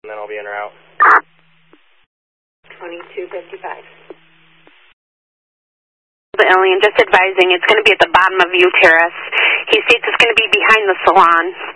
and then I'll be en route. 2255. The alien, just advising, it's going to be at the bottom of U Terrace. He states it's going to be behind the salon.